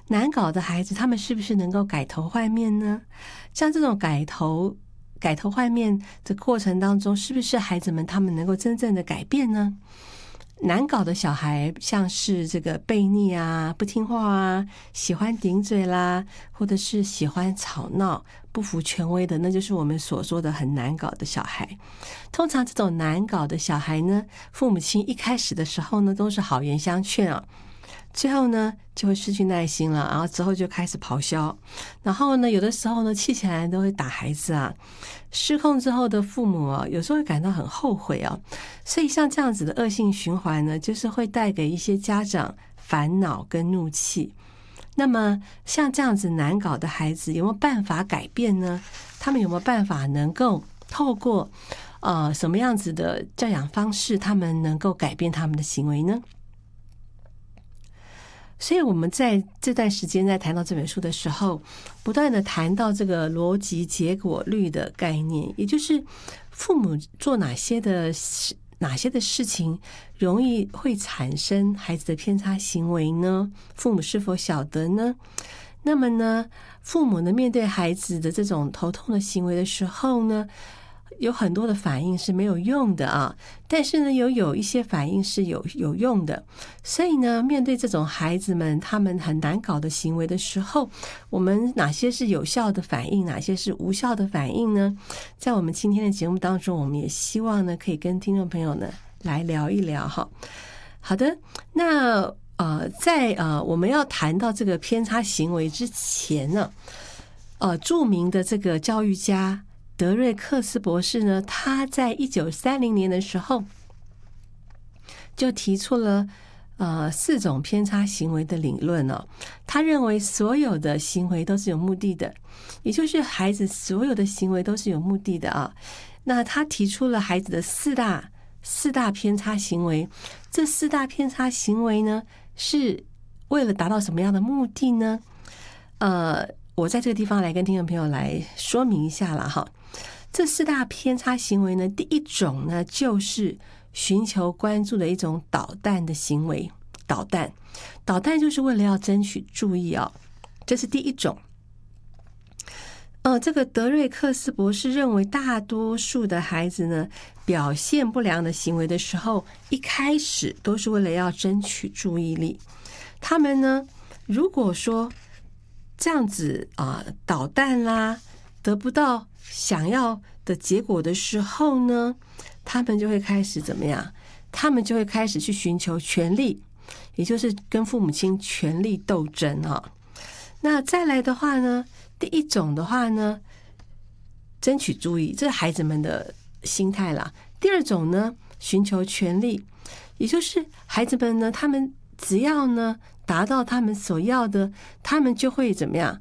难搞的孩子他们是不是能够改头换面呢？像这种改头换面的过程当中，是不是孩子们他们能够真正的改变呢？难搞的小孩像是这个悖逆啊、不听话啊、喜欢顶嘴啦，或者是喜欢吵闹、不服权威的，那就是我们所说的很难搞的小孩。通常这种难搞的小孩呢，父母亲一开始的时候呢都是好言相劝啊，最后呢就会失去耐心了，然后之后就开始咆哮，然后呢有的时候呢气起来都会打孩子啊。失控之后的父母啊，有时候会感到很后悔啊，所以像这样子的恶性循环呢，就是会带给一些家长烦恼跟怒气。那么像这样子难搞的孩子有没有办法改变呢？他们有没有办法能够透过什么样子的教养方式，他们能够改变他们的行为呢？所以我们在这段时间在谈到这本书的时候，不断的谈到这个逻辑结果律的概念，也就是父母做哪些的事情容易会产生孩子的偏差行为呢？父母是否晓得呢？那么呢，父母呢面对孩子的这种头痛的行为的时候呢，有很多的反应是没有用的啊，但是呢有一些反应是有用的。所以呢，面对这种孩子们他们很难搞的行为的时候，我们哪些是有效的反应，哪些是无效的反应呢？在我们今天的节目当中，我们也希望呢可以跟听众朋友呢来聊一聊哈。好的，那在我们要谈到这个偏差行为之前呢，著名的这个教育家德瑞克斯博士呢，他在1930年的时候就提出了4种偏差行为的理论哦。他认为所有的行为都是有目的的，也就是孩子所有的行为都是有目的的啊。那他提出了孩子的四大偏差行为，这4大偏差行为呢，是为了达到什么样的目的呢？我在这个地方来跟听众朋友来说明一下啦哈。这4大偏差行为呢，第一种呢就是寻求关注的一种捣蛋的行为。捣蛋就是为了要争取注意啊，这是第一种。这个德瑞克斯博士认为，大多数的孩子呢，表现不良的行为的时候，一开始都是为了要争取注意力。他们呢，如果说这样子捣蛋啦，得不到想要的结果的时候呢，他们就会开始怎么样？他们就会开始去寻求权力，也就是跟父母亲权力斗争啊。那再来的话呢，第一种的话呢，争取注意，这是孩子们的心态啦。第二种呢，寻求权力，也就是孩子们呢，他们只要呢达到他们所要的，他们就会怎么样？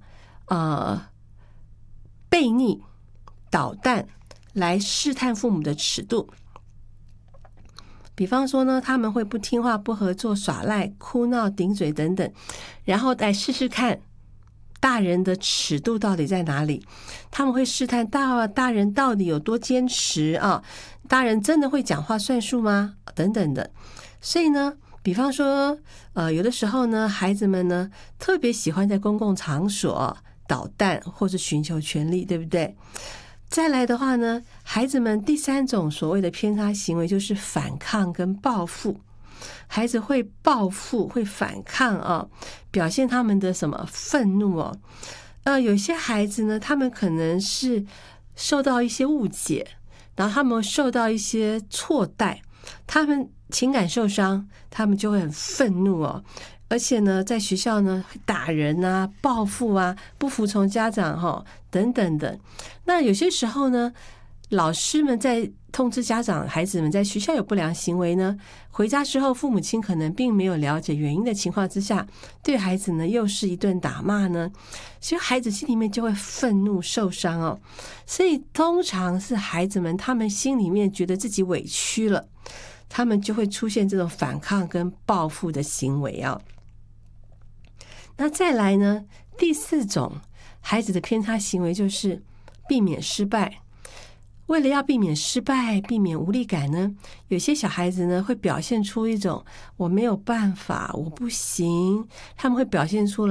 悖逆、捣蛋，来试探父母的尺度。比方说呢，他们会不听话、不合作、耍赖、哭闹、顶嘴等等，然后来试试看大人的尺度到底在哪里。他们会试探大人到底有多坚持啊？大人真的会讲话算数吗？等等的。所以呢，比方说有的时候呢，孩子们呢特别喜欢在公共场所捣蛋或者寻求权利，对不对？再来的话呢，孩子们第3种所谓的偏差行为就是反抗跟报复。孩子会报复，会反抗啊，表现他们的什么愤怒哦。有些孩子呢，他们可能是受到一些误解，然后他们受到一些错待，他们情感受伤，他们就会很愤怒哦。而且呢，在学校呢打人啊、报复啊、不服从家长等等的。那有些时候呢，老师们在通知家长孩子们在学校有不良行为呢，回家之后父母亲可能并没有了解原因的情况之下，对孩子呢又是一顿打骂呢，所以孩子心里面就会愤怒受伤哦。所以通常是孩子们他们心里面觉得自己委屈了，他们就会出现这种反抗跟报复的行为啊。那再来呢，第4种孩子的偏差行为就是避免失败。为了要避免失败、避免无力感呢，有些小孩子呢会表现出一种我没有办法、我不行，他们会表现出